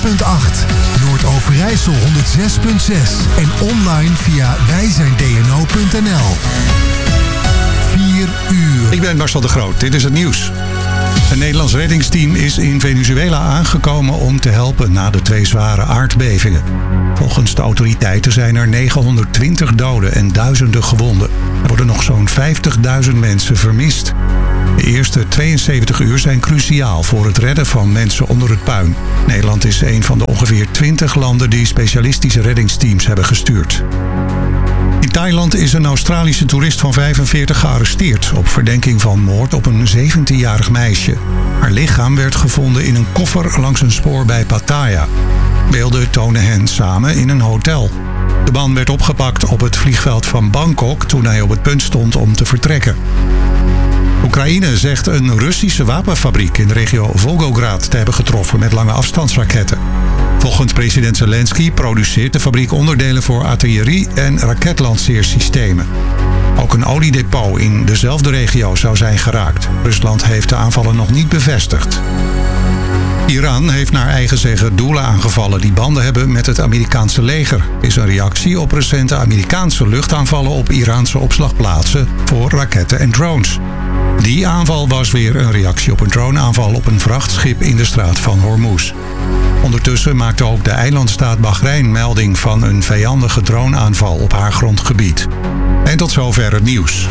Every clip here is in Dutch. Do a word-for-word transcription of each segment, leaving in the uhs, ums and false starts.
punt acht, Noord-Overijssel honderd zes punt zes en online via wij zijn d n o punt n l. vier uur. Ik ben Marcel de Groot, dit is het nieuws. Een Nederlands reddingsteam is in Venezuela aangekomen om te helpen na de twee zware aardbevingen. Volgens de autoriteiten zijn er negenhonderdtwintig doden en duizenden gewonden. Er worden nog zo'n vijftigduizend mensen vermist. De eerste tweeënzeventig uur zijn cruciaal voor het redden van mensen onder het puin. Nederland is een van de ongeveer twintig landen die specialistische reddingsteams hebben gestuurd. In Thailand is een Australische toerist van vijfenveertig gearresteerd op verdenking van moord op een zeventienjarig meisje. Haar lichaam werd gevonden in een koffer langs een spoor bij Pattaya. Beelden tonen hen samen in een hotel. De man werd opgepakt op het vliegveld van Bangkok toen hij op het punt stond om te vertrekken. Oekraïne zegt een Russische wapenfabriek in de regio Volgograd te hebben getroffen met lange afstandsraketten. Volgens president Zelensky produceert de fabriek onderdelen voor artillerie- en raketlanceersystemen. Ook een oliedepot in dezelfde regio zou zijn geraakt. Rusland heeft de aanvallen nog niet bevestigd. Iran heeft naar eigen zeggen doelen aangevallen die banden hebben met het Amerikaanse leger. Is een reactie op recente Amerikaanse luchtaanvallen op Iraanse opslagplaatsen voor raketten en drones. Die aanval was weer een reactie op een droneaanval op een vrachtschip in de straat van Hormuz. Ondertussen maakte ook de eilandstaat Bahrein melding van een vijandige droneaanval op haar grondgebied. En tot zover het nieuws.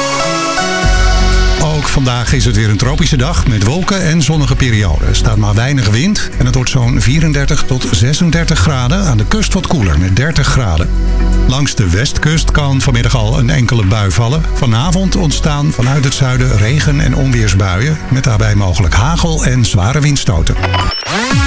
Ook vandaag is het weer een tropische dag met wolken en zonnige perioden. Er staat maar weinig wind en het wordt zo'n vierendertig tot zesendertig graden. Aan de kust wat koeler met dertig graden. Langs de westkust kan vanmiddag al een enkele bui vallen. Vanavond ontstaan vanuit het zuiden regen- en onweersbuien met daarbij mogelijk hagel en zware windstoten.